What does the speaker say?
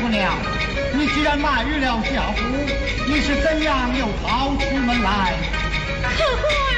姑娘，你既然卖于了小夫，你是怎样又逃出门来？ 客官。